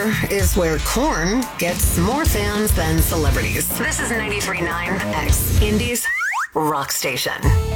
here is where Korn gets more fans than celebrities. This is 93.9 X Indies Rock Station.